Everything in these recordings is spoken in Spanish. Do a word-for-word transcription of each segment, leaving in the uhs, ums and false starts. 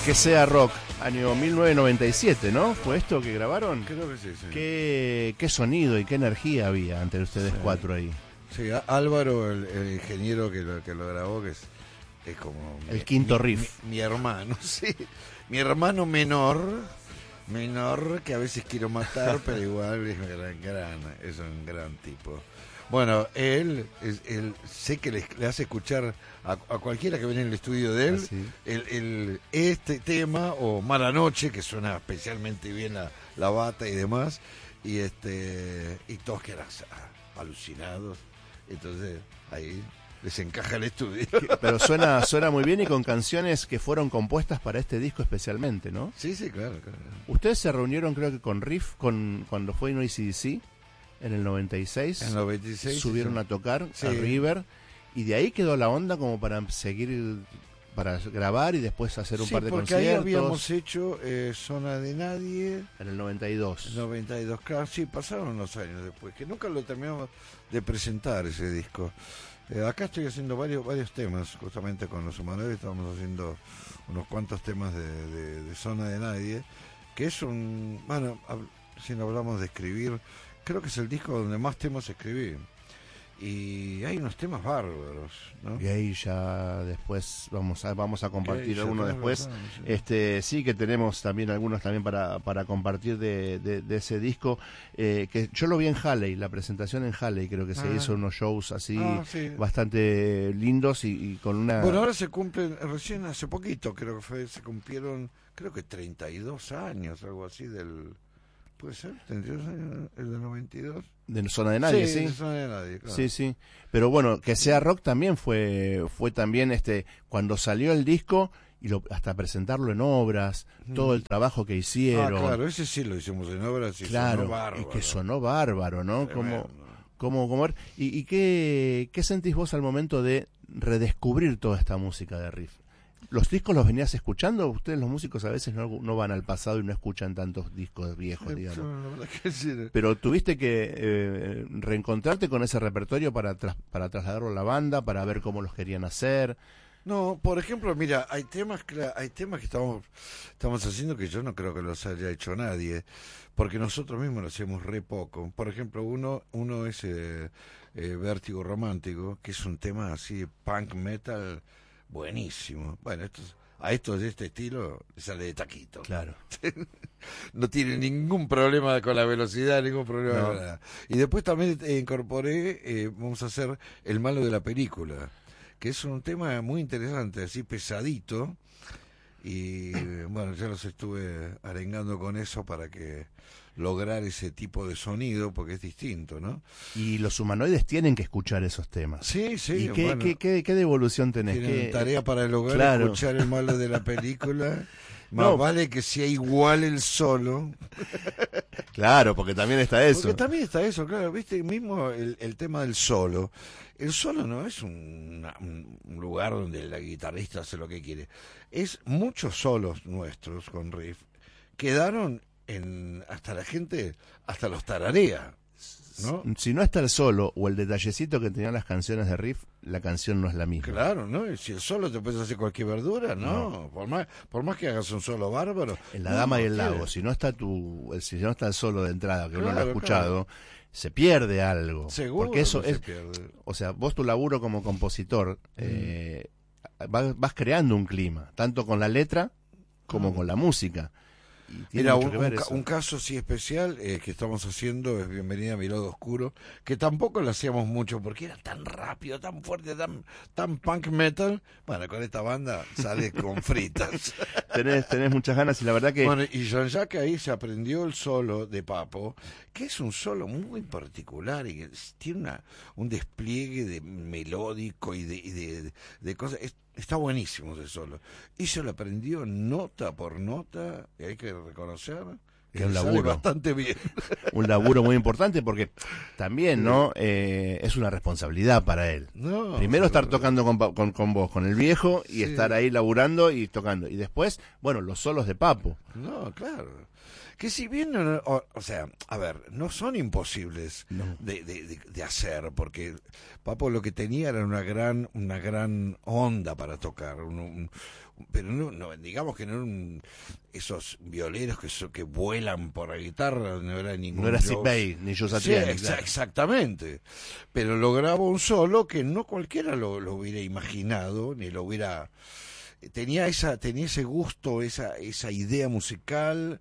Que sea rock, año mil novecientos noventa y siete, ¿no? ¿Fue esto que grabaron? Creo que sí, sí. ¿Qué, qué sonido y qué energía había entre ustedes Sí. cuatro ahí? Sí, Álvaro, el, el ingeniero que lo, que lo grabó, que es, es como... El mi, quinto mi, riff. Mi, mi hermano, sí. Mi hermano menor, menor, que a veces quiero matar, pero igual es un gran, gran, es un gran tipo. Bueno, él, es, él sé que le, le hace escuchar a, a cualquiera que viene en el estudio de él ¿Ah, sí? el, el, este tema o Mala Noche, que suena especialmente bien la, la bata y demás, y este y todos quedan alucinados. Entonces ahí les encaja el estudio. Pero suena suena muy bien y con canciones que fueron compuestas para este disco especialmente, ¿no? Sí, sí, claro, claro. Ustedes se reunieron creo que con Riff, con cuando fue en A C D C en el noventa y seis. En los veintiséis subieron sí. a tocar Sí. a River y de ahí quedó la onda como para seguir, para grabar y después hacer un sí, par de porque conciertos. ahí habíamos hecho eh, Zona de Nadie. En el noventa y dos. noventa y dos, claro, sí, pasaron unos años después, que nunca lo terminamos de presentar ese disco. Eh, acá estoy haciendo varios varios temas, justamente con los Humanos, estamos haciendo unos cuantos temas de, de, de Zona de Nadie, que es un, bueno, hab, si no hablamos de escribir, creo que es el disco donde más temas escribí. Y hay unos temas bárbaros, ¿no? Y ahí ya después vamos a vamos a compartir ya algunos tenés después. razón, sí. Este sí que tenemos también algunos también para para compartir de, de, de ese disco eh, que yo lo vi en Halley, la presentación en Halley, creo que se Ah. hizo unos shows así Ah, sí. bastante lindos y, y con una. Bueno, ahora se cumplen, recién hace poquito creo que fue, se cumplieron, creo que treinta y dos años, algo así del... ¿Puede ser? ¿treinta y dos años el de noventa y dos? De Zona de Nadie, sí. Sí, de Zona de Nadie, claro. Sí, sí. Pero bueno, que sea rock también fue fue también este cuando salió el disco y lo, hasta presentarlo en obras, mm. todo el trabajo que hicieron. Ah, claro, ese sí lo hicimos en obras y claro, sonó bárbaro. y que sonó bárbaro, ¿no? Tremendo. Como, como, como y, y qué, qué sentís vos al momento de redescubrir toda esta música de Riff. ¿Los discos los venías escuchando? Ustedes los músicos a veces no, no van al pasado y no escuchan tantos discos viejos, Sí, digamos. la verdad que sí. Pero tuviste que eh, reencontrarte con ese repertorio para tras, para trasladarlo a la banda, para ver cómo los querían hacer. No, por ejemplo, mira, hay temas que hay temas que estamos estamos haciendo que yo no creo que los haya hecho nadie, porque nosotros mismos lo hacemos re poco. Por ejemplo, uno uno es eh, eh, Vértigo Romántico, que es un tema así punk metal buenísimo. Bueno, estos, a estos de este estilo sale de taquito. Claro. No tiene ningún problema con la velocidad, ningún problema No. con nada. Y después también eh, incorporé, eh, vamos a hacer El malo de la película, que es un tema muy interesante, así pesadito. Y bueno, ya los estuve arengando con eso para que lograr ese tipo de sonido, porque es distinto, ¿no? Y los humanoides tienen que escuchar esos temas. Sí, sí. ¿Y qué, bueno, qué, qué, qué devolución tenés? tienen ¿Qué, tarea para lograr claro. escuchar El malo de la película. Más No. vale que sea igual el solo. Claro, porque también está eso. Porque también está eso, claro, viste, mismo el, el tema del solo. El solo no es un, un lugar donde el guitarrista hace lo que quiere. Es muchos solos nuestros con riff quedaron en hasta la gente, hasta los tararea, ¿no? Si no está el solo o el detallecito que tenían las canciones de Riff, la canción no es la misma. Claro, ¿no? Y si el solo te puedes hacer cualquier verdura, no. No. Por más por más que hagas un solo bárbaro. En La no, Dama y el ¿qué? Lago, si no está tu, el- si no está el solo de entrada, que uno lo ha Claro, escuchado, se pierde algo. Seguro Porque eso que se es, pierde. o sea, vos tu laburo como compositor, eh, vas, vas creando un clima, tanto con la letra como Ah. con la música. Y tiene Mira, mucho un, que ver un ca- eso. un caso sí especial eh, que estamos haciendo es Bienvenida a mi lado oscuro, que tampoco lo hacíamos mucho porque era tan rápido, tan fuerte, tan tan punk metal. Bueno, con esta banda sale con fritas. Tenés, tenés muchas ganas y la verdad que Bueno, y Jean-Jacques ahí se aprendió el solo de Papo, que es un solo muy particular y que es- tiene una, un despliegue de melódico y de, y de, de cosas. Es- está buenísimo ese solo. Y se lo aprendió nota por nota, y hay que reconocer Es que un le sale laburo. bastante bien. un laburo muy importante porque también, ¿no? Eh, es una responsabilidad para él. No, Primero estar seguro. tocando con, pa- con, con vos, con el viejo, y Sí. estar ahí laburando y tocando. Y después, bueno, los solos de Papo. No, claro. Que si bien, no- o, o sea, a ver, no son imposibles No. de, de, de, de hacer, porque Papo lo que tenía era una gran una gran onda para tocar, un, un, pero no, no digamos que no eran esos violeros que so, que vuelan por la guitarra, no era ningún no era Sid Bay ni Joe Satriani. Sí, exa claro. exactamente, pero lograba un solo que no cualquiera lo, lo hubiera imaginado ni lo hubiera, tenía esa tenía ese gusto, esa esa idea musical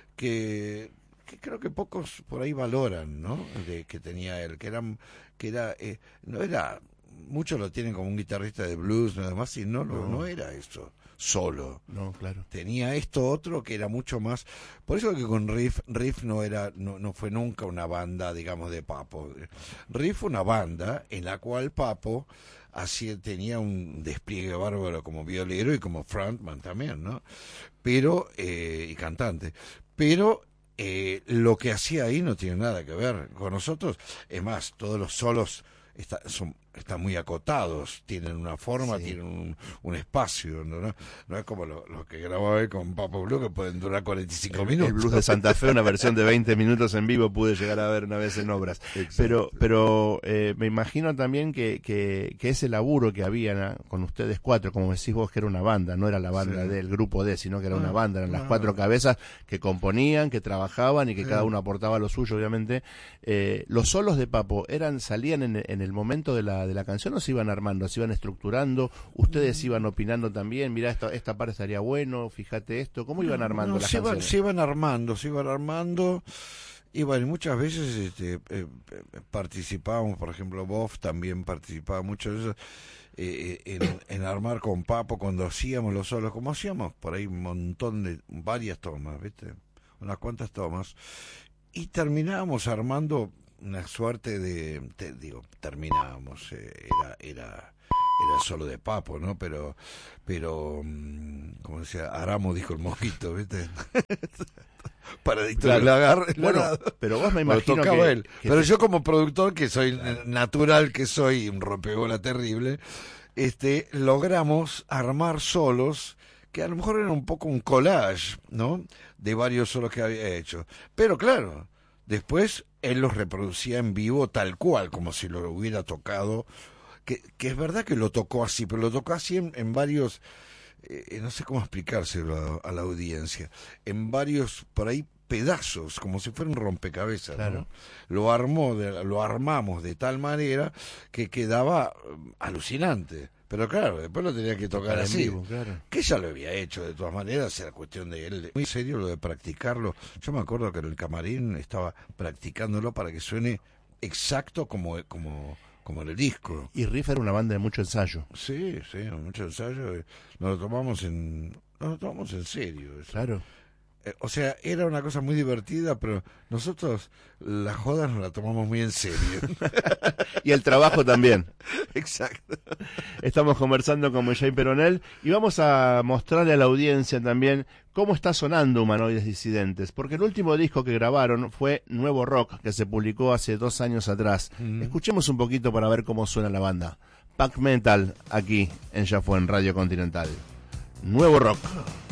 que que creo que pocos por ahí valoran, ¿no? De que tenía él, que era que era eh, no era, muchos lo tienen como un guitarrista de blues nada más, y no, no, no era eso solo. No, claro. Tenía esto otro que era mucho más. Por eso que con Riff, Riff no era, no, no fue nunca una banda, digamos, de Papo. Riff fue una banda en la cual Papo así tenía un despliegue bárbaro como violero y como frontman también, ¿no? Pero, eh, y cantante. Pero eh, lo que hacía ahí no tiene nada que ver con nosotros. Es más, todos los solos está, son están muy acotados, tienen una forma, sí. tienen un, un espacio, ¿no? ¿no? No es como lo, lo que grababa con Papo Blue, que pueden durar cuarenta y cinco el, minutos. El Blues de Santa Fe, una versión de veinte minutos en vivo, pude llegar a ver una vez en obras. Exacto. Pero pero eh, me imagino también que, que, que ese laburo que había, ¿no?, con ustedes cuatro, como decís vos, que era una banda, no era la banda sí. del grupo D, sino que era ah, una banda, eran las ah, cuatro cabezas que componían, que trabajaban y que sí. cada uno aportaba lo suyo, obviamente. Eh, los solos de Papo, eran salían en, en el momento de la, de la canción, o se iban armando, se iban estructurando, ustedes iban opinando también, mirá, esta, esta parte estaría bueno, fíjate esto, ¿cómo iban armando no, las se canciones? Iban, se iban armando, se iban armando, y bueno, muchas veces este, eh, participábamos, por ejemplo, Bob también participaba mucho de eso, eh, en, en armar con Papo cuando hacíamos los solos, como hacíamos por ahí un montón de, varias tomas, ¿viste? Unas cuantas tomas, y terminábamos armando una suerte de, te, digo, terminábamos, eh, era, era, era solo de Papo, ¿no? Pero, pero, como decía, Aramo dijo el mojito, ¿viste? Paradito claro. del lagar. Bueno, pero vos me imagino bueno, tocaba que, él. que pero te... yo como productor, que soy claro. natural, que soy un rompebola terrible, este, logramos armar solos que a lo mejor eran un poco un collage, ¿no? De varios solos que había hecho. Pero claro, después él los reproducía en vivo tal cual, como si lo hubiera tocado, que, que es verdad que lo tocó así, pero lo tocó así en, en varios, eh, no sé cómo explicárselo a, a la audiencia, en varios, por ahí, pedazos, como si fuera un rompecabezas, claro. ¿no? Lo armó, de, lo armamos de tal manera que quedaba alucinante. Pero claro, después lo tenía que tocar en así, vivo, claro. que ya lo había hecho de todas maneras, era cuestión de él, muy serio lo de practicarlo. Yo me acuerdo que en el camarín estaba practicándolo para que suene exacto como como como en el disco. Y Riff era una banda de mucho ensayo. Sí, sí, mucho ensayo. Nos lo tomamos en, nos lo tomamos en serio. Eso. Claro. Eh, o sea, era una cosa muy divertida, pero nosotros la joda nos la tomamos muy en serio. Y el trabajo también. Exacto. Estamos conversando con Jay Peronel y vamos a mostrarle a la audiencia también cómo está sonando Humanoides Disidentes, porque el último disco que grabaron fue Nuevo Rock, que se publicó hace dos años atrás. Mm. Escuchemos un poquito para ver cómo suena la banda. Punk Metal, aquí en Ya Fue en Radio Continental. Nuevo Rock.